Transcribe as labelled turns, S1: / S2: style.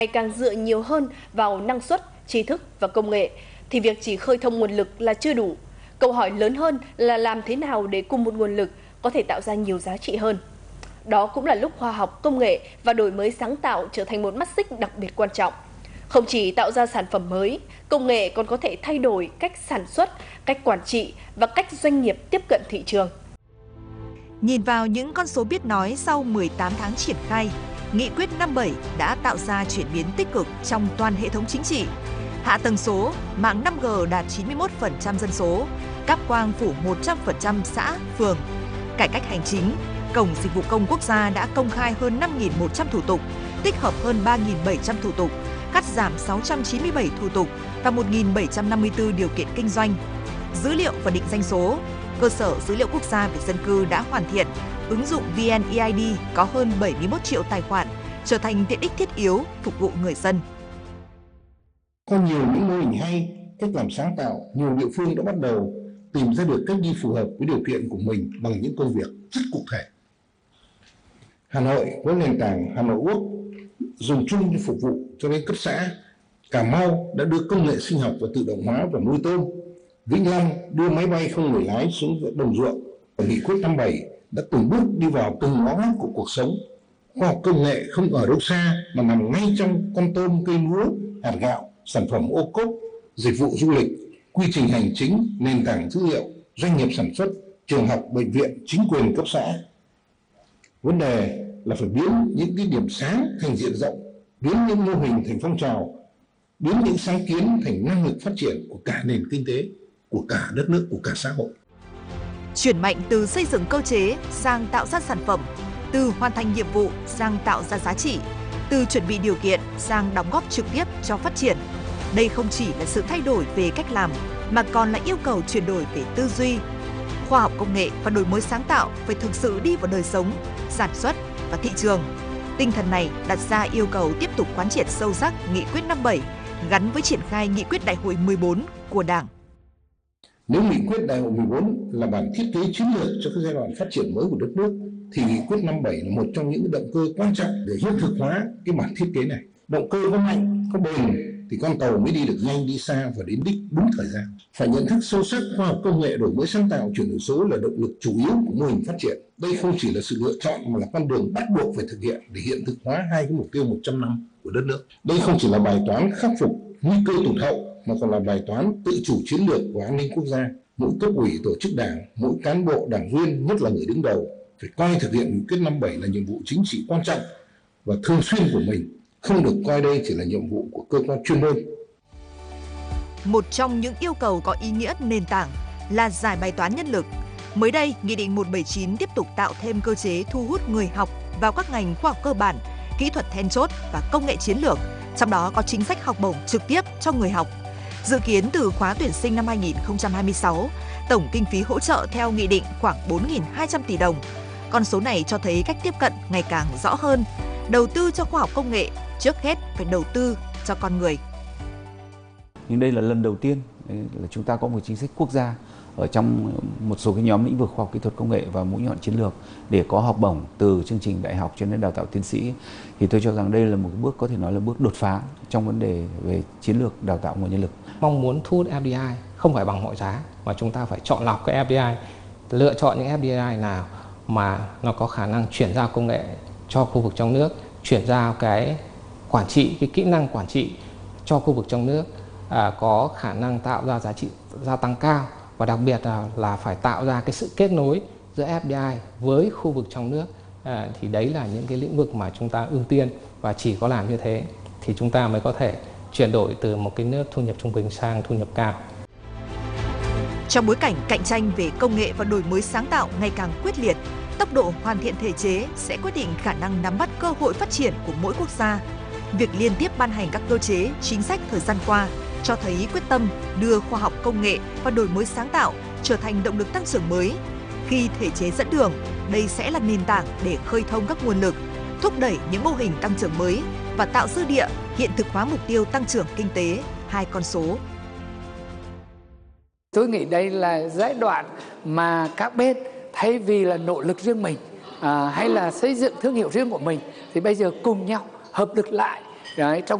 S1: ngày càng dựa nhiều hơn vào năng suất, trí thức và công nghệ, thì việc chỉ khơi thông nguồn lực là chưa đủ. Câu hỏi lớn hơn là làm thế nào để cùng một nguồn lực có thể tạo ra nhiều giá trị hơn. Đó cũng là lúc khoa học, công nghệ và đổi mới sáng tạo trở thành một mắt xích đặc biệt quan trọng. Không chỉ tạo ra sản phẩm mới, công nghệ còn có thể thay đổi cách sản xuất, cách quản trị và cách doanh nghiệp tiếp cận thị trường.
S2: Nhìn vào những con số biết nói sau 18 tháng triển khai, Nghị quyết 57 đã tạo ra chuyển biến tích cực trong toàn hệ thống chính trị. Hạ tầng số, mạng 5G đạt 91% dân số, cáp quang phủ 100% xã, phường. Cải cách hành chính, Cổng Dịch vụ Công Quốc gia đã công khai hơn 5.100 thủ tục, tích hợp hơn 3.700 thủ tục, cắt giảm 697 thủ tục và 1.754 điều kiện kinh doanh. Dữ liệu và định danh số, cơ sở dữ liệu quốc gia về dân cư đã hoàn thiện, ứng dụng VNeID có hơn 71 triệu tài khoản, trở thành tiện ích thiết yếu phục vụ người dân.
S3: Có nhiều những mô hình hay, cách làm sáng tạo, nhiều địa phương đã bắt đầu tìm ra được cách đi phù hợp với điều kiện của mình bằng những công việc rất cụ thể. Hà Nội với nền tảng Hà Nội Work dùng chung để phục vụ cho đến cấp xã. Cà Mau đã đưa công nghệ sinh học và tự động hóa vào nuôi tôm. Vĩnh Long đưa máy bay không người lái xuống đồng ruộng. Nghị quyết 57 đã từng bước đi vào từng ngõ ngách của cuộc sống. Khoa học công nghệ không ở đâu xa mà nằm ngay trong con tôm, cây lúa, hạt gạo, sản phẩm ô cốp, dịch vụ du lịch, quy trình hành chính, nền tảng dữ liệu, doanh nghiệp sản xuất, trường học, bệnh viện, chính quyền cấp xã. Vấn đề là phải biến những cái điểm sáng thành diện rộng, biến những mô hình thành phong trào, biến những sáng kiến thành năng lực phát triển của cả nền kinh tế, của cả đất nước, của cả xã hội.
S2: Chuyển mạnh từ xây dựng cơ chế sang tạo ra sản phẩm, từ hoàn thành nhiệm vụ sang tạo ra giá trị, từ chuẩn bị điều kiện sang đóng góp trực tiếp cho phát triển. Đây không chỉ là sự thay đổi về cách làm, mà còn là yêu cầu chuyển đổi về tư duy. Khoa học công nghệ và đổi mới sáng tạo phải thực sự đi vào đời sống, sản xuất và thị trường. Tinh thần này đặt ra yêu cầu tiếp tục quán triệt sâu sắc Nghị quyết 57 gắn với triển khai Nghị quyết Đại hội 14 của Đảng.
S3: Nếu Nghị quyết Đại hội 14 là bản thiết kế chiến lược cho cái giai đoạn phát triển mới của đất nước, thì Nghị quyết 57 là một trong những động cơ quan trọng để hiện thực hóa cái bản thiết kế này. Động cơ có mạnh, có bền thì con tàu mới đi được nhanh, đi xa và đến đích đúng thời gian. Phải nhận thức sâu sắc khoa học công nghệ, đổi mới sáng tạo, chuyển đổi số là động lực chủ yếu của mô hình phát triển. Đây không chỉ là sự lựa chọn mà là con đường bắt buộc phải thực hiện để hiện thực hóa hai cái mục tiêu 100 năm của đất nước. Đây không chỉ là bài toán khắc phục nguy cơ tụt hậu mà còn là bài toán tự chủ chiến lược của an ninh quốc gia. Mỗi cấp ủy, tổ chức đảng, mỗi cán bộ đảng viên, nhất là người đứng đầu, phải coi thực hiện Nghị quyết 57 là nhiệm vụ chính trị quan trọng và thường xuyên của mình, không được coi đây chỉ là nhiệm vụ của cơ quan chuyên môn.
S2: Một trong những yêu cầu có ý nghĩa nền tảng là giải bài toán nhân lực. Mới đây, Nghị định 179 tiếp tục tạo thêm cơ chế thu hút người học vào các ngành khoa học cơ bản, kỹ thuật then chốt và công nghệ chiến lược, trong đó có chính sách học bổng trực tiếp cho người học. Dự kiến từ khóa tuyển sinh năm 2026, tổng kinh phí hỗ trợ theo nghị định khoảng 4.200 tỷ đồng. Con số này cho thấy cách tiếp cận ngày càng rõ hơn. Đầu tư cho khoa học công nghệ, trước hết phải đầu tư cho con người.
S4: Nhưng đây là lần đầu tiên là chúng ta có một chính sách quốc gia ở trong một số cái nhóm lĩnh vực khoa học kỹ thuật công nghệ và mũi nhọn chiến lược để có học bổng từ chương trình đại học cho đến đào tạo tiến sĩ. Thì tôi cho rằng đây là một bước có thể nói là bước đột phá trong vấn đề về chiến lược đào tạo nguồn nhân lực.
S5: Mong muốn thu hút FDI không phải bằng mọi giá, mà chúng ta phải chọn lọc cái FDI, lựa chọn những FDI nào mà nó có khả năng chuyển giao công nghệ cho khu vực trong nước, chuyển giao cái quản trị, cái kỹ năng quản trị cho khu vực trong nước, có khả năng tạo ra giá trị gia tăng cao, và đặc biệt là phải tạo ra cái sự kết nối giữa FDI với khu vực trong nước. Thì đấy là những cái lĩnh vực mà chúng ta ưu tiên, và chỉ có làm như thế thì chúng ta mới có thể chuyển đổi từ một cái nước thu nhập trung bình sang thu nhập cao.
S2: Trong bối cảnh cạnh tranh về công nghệ và đổi mới sáng tạo ngày càng quyết liệt, tốc độ hoàn thiện thể chế sẽ quyết định khả năng nắm bắt cơ hội phát triển của mỗi quốc gia. Việc liên tiếp ban hành các cơ chế, chính sách thời gian qua cho thấy quyết tâm đưa khoa học công nghệ và đổi mới sáng tạo trở thành động lực tăng trưởng mới. Khi thể chế dẫn đường, đây sẽ là nền tảng để khơi thông các nguồn lực, thúc đẩy những mô hình tăng trưởng mới và tạo dư địa hiện thực hóa mục tiêu tăng trưởng kinh tế hai con số.
S6: Tôi nghĩ đây là giai đoạn mà các bên thay vì là nỗ lực riêng mình hay là xây dựng thương hiệu riêng của mình, thì bây giờ cùng nhau hợp lực lại Đấy, trong